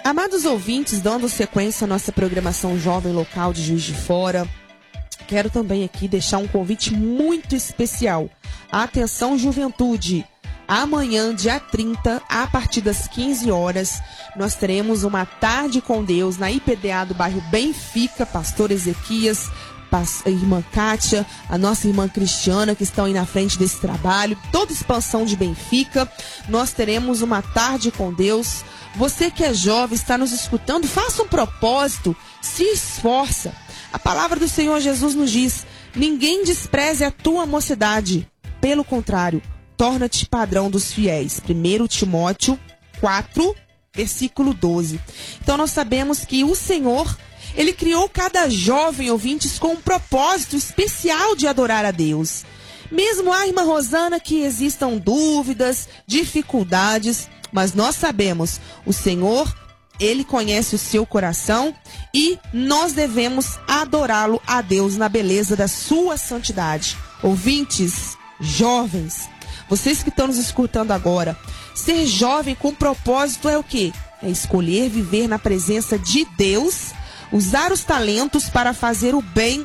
Amados ouvintes, dando sequência à nossa programação Jovem Local de Juiz de Fora, quero também aqui deixar um convite muito especial. Atenção, juventude! Amanhã, dia 30, a partir das 15 horas, nós teremos uma tarde com Deus na IPDA do bairro Benfica, Pastor Ezequias, a irmã Kátia, a nossa irmã Cristiana, que estão aí na frente desse trabalho, toda expansão de Benfica. Nós teremos uma tarde com Deus. Você que é jovem, está nos escutando, faça um propósito, se esforça. A palavra do Senhor Jesus nos diz: ninguém despreze a tua mocidade, pelo contrário, torna-te padrão dos fiéis. 1 Timóteo 4, versículo 12. Então nós sabemos que o Senhor, Ele criou cada jovem, ouvintes, com um propósito especial de adorar a Deus. Mesmo a irmã Rosana que existam dúvidas, dificuldades, mas nós sabemos, o Senhor, Ele conhece o seu coração e nós devemos adorá-lo a Deus na beleza da sua santidade. Ouvintes, jovens, vocês que estão nos escutando agora, ser jovem com propósito é o quê? É escolher viver na presença de Deus, usar os talentos para fazer o bem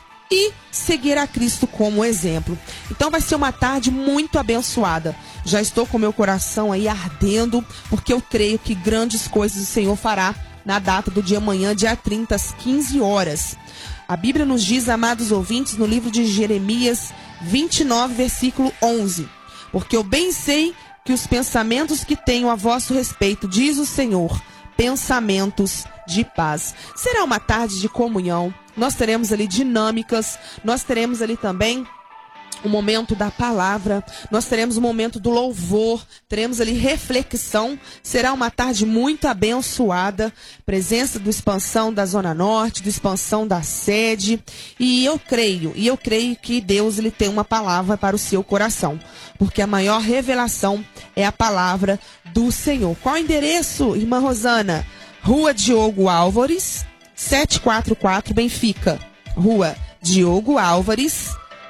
e seguir a Cristo como exemplo. Então vai ser uma tarde muito abençoada. Já estou com meu coração aí ardendo, porque eu creio que grandes coisas o Senhor fará na data do dia amanhã, dia 30, às 15 horas. A Bíblia nos diz, amados ouvintes, no livro de Jeremias 29, versículo 11: porque eu bem sei que os pensamentos que tenho a vosso respeito, diz o Senhor, pensamentos de paz. Será uma tarde de comunhão. Nós teremos ali dinâmicas, nós teremos ali também o momento da palavra, nós teremos o momento do louvor, teremos ali reflexão. Será uma tarde muito abençoada, presença do Expansão da Zona Norte, do Expansão da sede, e eu creio que Deus, Ele tem uma palavra para o seu coração, porque a maior revelação é a palavra do Senhor. Qual o endereço, irmã Rosana? Rua Diogo Álvares, 744, Benfica. Rua Diogo Álvares,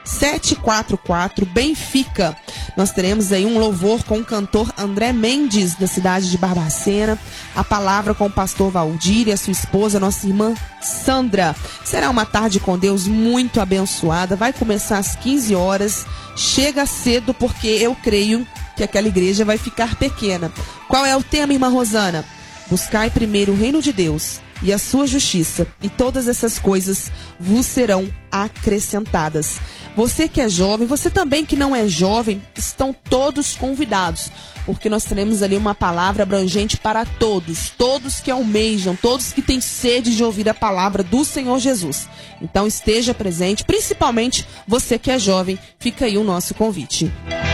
744, Benfica. Nós teremos aí um louvor com o cantor André Mendes, da cidade de Barbacena. A palavra com o pastor Valdir e a sua esposa, nossa irmã Sandra. Será uma tarde com Deus muito abençoada. Vai começar às 15 horas. Chega cedo, porque eu creio que aquela igreja vai ficar pequena. Qual é o tema, irmã Rosana? Buscai primeiro o reino de Deus e a sua justiça, e todas essas coisas vos serão acrescentadas. Você que é jovem, você também que não é jovem, estão todos convidados, porque nós teremos ali uma palavra abrangente para todos, todos que almejam, todos que têm sede de ouvir a palavra do Senhor Jesus. Então esteja presente, principalmente você que é jovem, fica aí o nosso convite.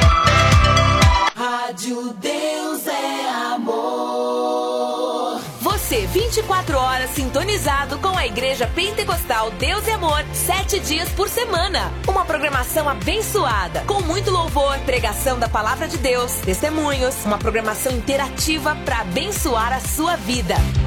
Rádio Deus é amor. Você, 24 horas sintonizado com a Igreja Pentecostal Deus e Amor, 7 dias por semana. Uma programação abençoada, com muito louvor, pregação da Palavra de Deus, testemunhos, uma programação interativa para abençoar a sua vida.